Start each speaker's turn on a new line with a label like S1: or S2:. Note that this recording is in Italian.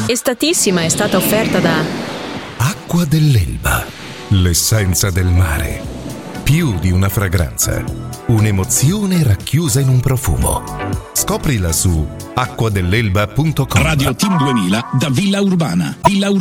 S1: Estatissima è stata offerta da
S2: Acqua dell'Elba, l'essenza del mare. Più di una fragranza, un'emozione racchiusa in un profumo. Scoprila su acquadelelba.com.
S3: Radio Team 2000 da Villa Urbana.